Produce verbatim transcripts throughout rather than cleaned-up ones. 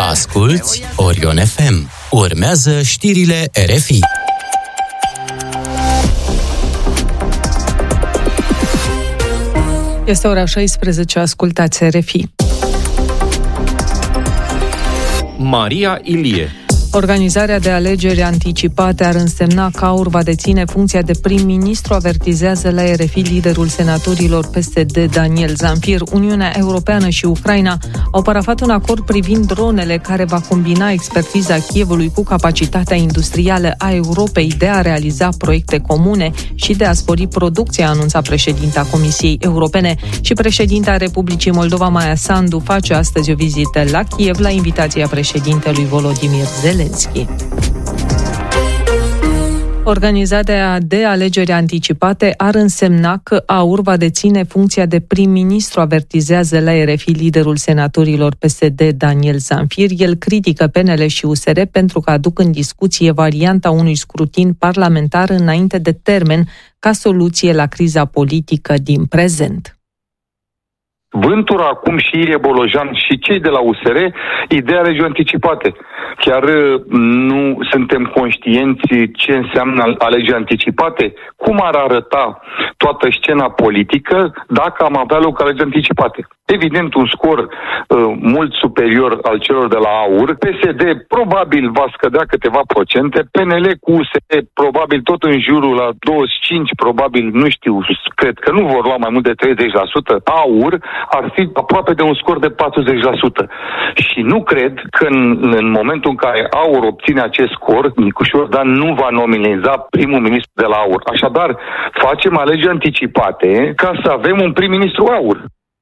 Asculți Orion F M. Urmează știrile R F I. Este ora șaisprezece, ascultați R F I. Maria Ilie. Organizarea de alegeri anticipate ar însemna că A U R va deține funcția de prim-ministru, avertizează la R F I liderul senatorilor P S D, Daniel Zamfir. Uniunea Europeană și Ucraina au parafat un acord privind dronele care va combina expertiza Kievului cu capacitatea industrială a Europei de a realiza proiecte comune și de a spori producția, a anunțat președinta Comisiei Europene. Și președinta Republicii Moldova, Maia Sandu, face astăzi o vizită la Kiev la invitația președintelui Volodymyr Zelensky. Organizarea de alegeri anticipate ar însemna că A U R va deține funcția de prim-ministru, avertizează la R F I liderul senatorilor P S D, Daniel Zamfir. El critică P N L și U S R pentru că aduc în discuție varianta unui scrutin parlamentar înainte de termen ca soluție la criza politică din prezent. Vântură acum și Ilie Bolojan și cei de la U S R ideea legii anticipate. Chiar nu suntem conștienți ce înseamnă alegeri anticipate? Cum ar arăta toată scena politică dacă am avea loc alegeri anticipate? Evident, un scor uh, mult superior al celor de la A U R. P S D probabil va scădea câteva procente, P N L cu U S R probabil tot în jurul la douăzeci și cinci, probabil, nu știu, cred că nu vor lua mai mult de treizeci la sută. A U R ar fi aproape de un scor de patruzeci la sută. Și nu cred că în, în momentul în care A U R obține acest scor, Nicușor Dan nu va nominiza primul ministru de la A U R. Așadar, facem alegeri anticipate ca să avem un prim-ministru A U R.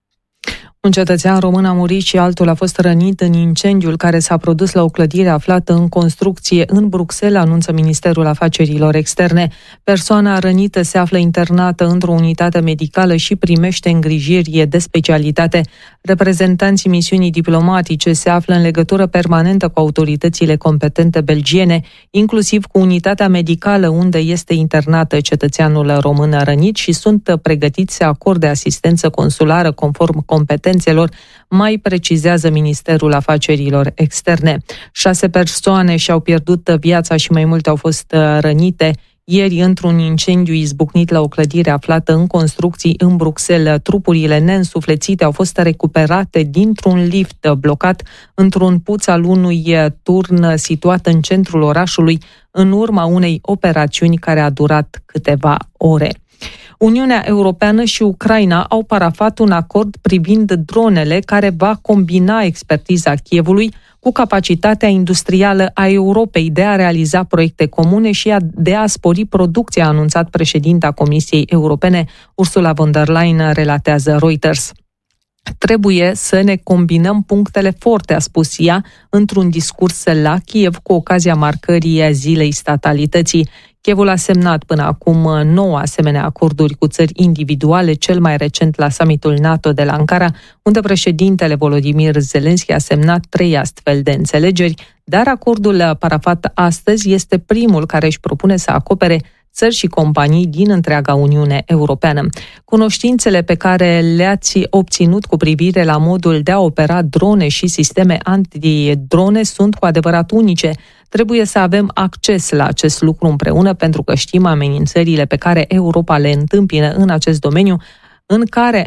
Un cetățean român a murit și altul a fost rănit în incendiul care s-a produs la o clădire aflată în construcție în Bruxelles, anunță Ministerul Afacerilor Externe. Persoana rănită se află internată într-o unitate medicală și primește îngrijiri de specialitate. Reprezentanții misiunii diplomatice se află în legătură permanentă cu autoritățile competente belgiene, inclusiv cu unitatea medicală unde este internată cetățeanul român rănit, și sunt pregătiți să acorde asistență consulară conform competențelor, mai precizează Ministerul Afacerilor Externe. Șase persoane și-au pierdut viața și mai multe au fost rănite ieri într-un incendiu izbucnit la o clădire aflată în construcții în Bruxelles. Trupurile neînsuflețite au fost recuperate dintr-un lift blocat într-un puț al unui turn situat în centrul orașului, în urma unei operațiuni care a durat câteva ore. Uniunea Europeană și Ucraina au parafat un acord privind dronele care va combina expertiza Kievului cu capacitatea industrială a Europei de a realiza proiecte comune și de a spori producția, a anunțat președinta Comisiei Europene, Ursula von der Leyen, relatează Reuters. Trebuie să ne combinăm punctele forte, a spus ea într-un discurs la Kiev cu ocazia marcării Zilei Statalității. Kievul a semnat până acum nouă asemenea acorduri cu țări individuale, cel mai recent la summitul NATO de la Ankara, unde președintele Volodymyr Zelensky a semnat trei astfel de înțelegeri, dar acordul parafat astăzi este primul care își propune să acopere țări și companii din întreaga Uniune Europeană. Cunoștințele pe care le-ați obținut cu privire la modul de a opera drone și sisteme antidrone sunt cu adevărat unice. Trebuie să avem acces la acest lucru împreună pentru că știm amenințările pe care Europa le întâmpină în acest domeniu, în care